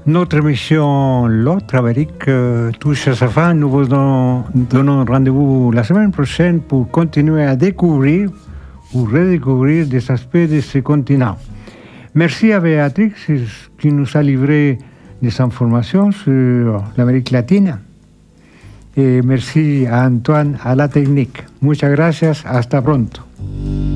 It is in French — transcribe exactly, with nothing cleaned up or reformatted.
Notre émission L'autre Amérique euh, touche à sa fin. Nous vous donnons, donnons rendez-vous la semaine prochaine pour continuer à découvrir ou redécouvrir des aspects de ce continent. Merci à Béatrix qui nous a livré des informations sur l'Amérique latine. Et merci a Antoine a la technique. Muchas gracias. Hasta pronto.